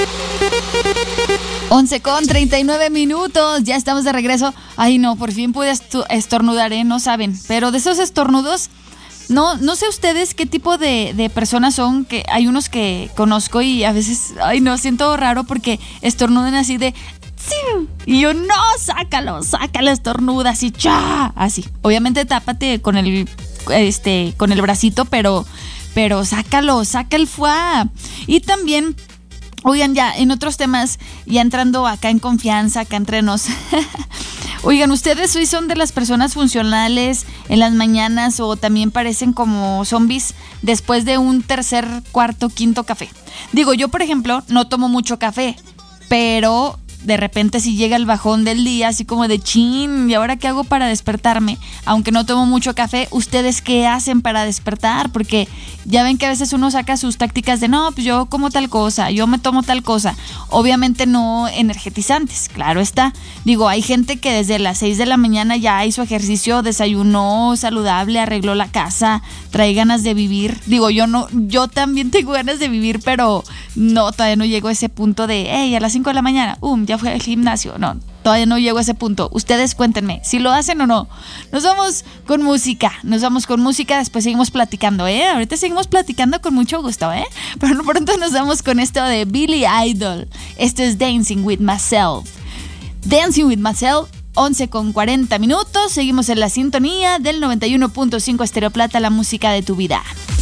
11:39, ya estamos de regreso. Ay no, por fin pude estornudar, no saben, pero de esos estornudos, no sé ustedes qué tipo de personas son, que hay unos que conozco y a veces, ay no, siento raro porque estornudan así de... ¡sí! Y yo, no, sácalo, estornuda así, ¡cha! Así, obviamente tápate con el bracito, pero sácalo, saca el fuá. Y también... Oigan, ya en otros temas, ya entrando acá en confianza, acá entre nos. Oigan, ¿ustedes hoy son de las personas funcionales en las mañanas o también parecen como zombies después de un tercer, cuarto, quinto café? Digo, yo por ejemplo no tomo mucho café, pero de repente si llega el bajón del día, así como de chin, ¿y ahora qué hago para despertarme? Aunque no tomo mucho café, ¿ustedes qué hacen para despertar? Porque ya ven que a veces uno saca sus tácticas de no, pues yo como tal cosa, yo me tomo tal cosa. Obviamente no energetizantes, claro está. Digo, hay gente que desde las 6 de la mañana ya hizo ejercicio, desayunó saludable, arregló la casa, trae ganas de vivir. Digo, yo también tengo ganas de vivir, pero no, todavía no llego a ese punto de, hey, a las 5 de la mañana, ya fui al gimnasio. No, todavía no llego a ese punto. Ustedes cuéntenme si lo hacen o no. Nos vamos con música, después seguimos platicando, ahorita seguimos platicando con mucho gusto, pero pronto nos vamos con esto de Billy Idol. Esto es Dancing with Myself. 11:40, seguimos en la sintonía del 91.5 Estéreo Plata, la música de tu vida.